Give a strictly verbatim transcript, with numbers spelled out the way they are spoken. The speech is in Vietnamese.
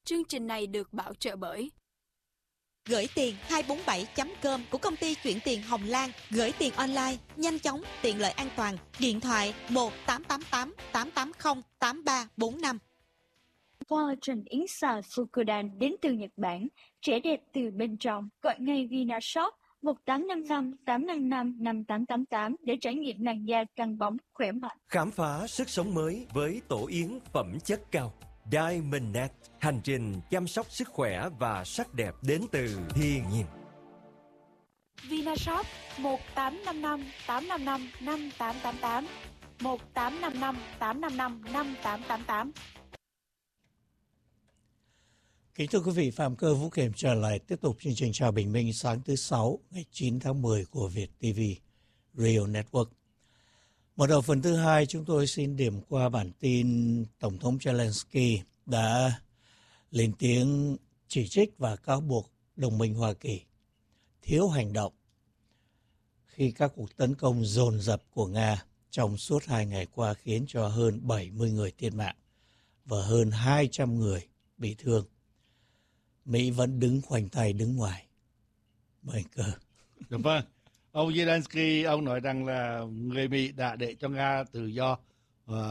Chương trình này được bảo trợ bởi Gửi tiền hai bốn bảy chấm com của công ty chuyển tiền Hồng Lan. Gửi tiền online, nhanh chóng, tiện lợi an toàn. Điện thoại một tám tám tám tám tám không tám ba bốn năm. Collagen Inside Fukudan đến từ Nhật Bản. Trẻ đẹp từ bên trong. Gọi ngay Vinashop một tám năm năm tám năm năm năm tám tám tám để trải nghiệm làn da căng bóng, khỏe mạnh. Khám phá sức sống mới với tổ yến phẩm chất cao. Diamond Net, hành trình chăm sóc sức khỏe và sắc đẹp đến từ thiên nhiên. Vinashop một tám năm năm tám năm năm năm tám tám tám, một tám năm năm tám năm năm năm tám tám tám. Kính thưa quý vị, Phạm Cơ Vũ Kiểm trở lại tiếp tục chương trình Chào Bình Minh sáng thứ Sáu ngày chín tháng mười của Việt ti vi Radio Network. Mở đầu phần thứ hai, chúng tôi xin điểm qua bản tin Tổng thống Zelensky đã lên tiếng chỉ trích và cáo buộc đồng minh Hoa Kỳ thiếu hành động khi các cuộc tấn công dồn dập của Nga trong suốt hai ngày qua khiến cho hơn bảy mươi người thiệt mạng và hơn hai trăm người bị thương. Mỹ vẫn đứng khoanh tay đứng ngoài. Mời anh Cơ. Dạ vâng. Ông Zelensky, ông nói rằng là người Mỹ đã để cho Nga tự do